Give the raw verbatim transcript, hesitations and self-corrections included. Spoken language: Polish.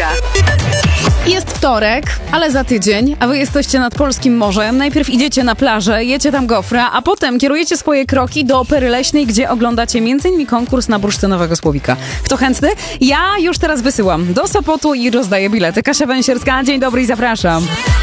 Słowika. Jest wtorek, ale za tydzień, a wy jesteście nad polskim morzem. Najpierw idziecie na plażę, jecie tam gofra, a potem kierujecie swoje kroki do Opery Leśnej, gdzie oglądacie między innymi konkurs na bursztynowego Słowika. Kto chętny? Ja już teraz wysyłam do Sopotu i rozdaję bilety. Kasia Węsierska, dzień dobry i zapraszam.